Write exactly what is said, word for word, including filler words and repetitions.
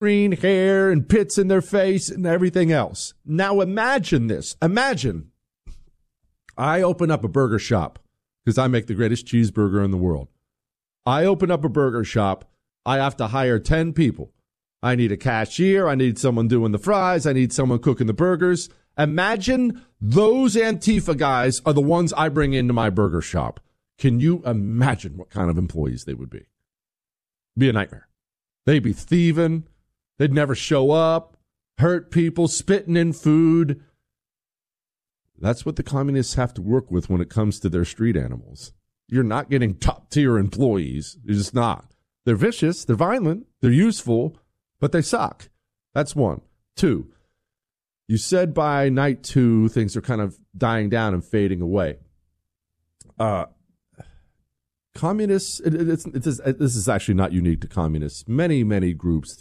green hair and pits in their face and everything else. Now imagine this. Imagine I open up a burger shop because I make the greatest cheeseburger in the world. I open up a burger shop. I have to hire ten people. I need a cashier. I need someone doing the fries. I need someone cooking the burgers. Imagine those Antifa guys are the ones I bring into my burger shop. Can you imagine what kind of employees they would be? Be a nightmare. They'd be thieving. They'd never show up, hurt people, spitting in food. That's what the communists have to work with when it comes to their street animals. You're not getting top-tier employees. You're just not. They're vicious. They're violent. They're useful, but they suck. That's one. Two, you said by night two, things are kind of dying down and fading away. Uh, communists, it, it, it's, it is, this is actually not unique to communists. Many, many groups